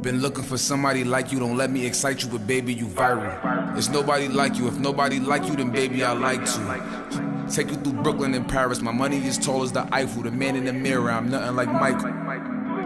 Been looking for somebody like you, don't let me excite you, but baby, you viral. There's nobody like you, if nobody like you, then baby, I like to. Take you through Brooklyn and Paris, my money is tall as the Eiffel, the man in the mirror, I'm nothing like Michael.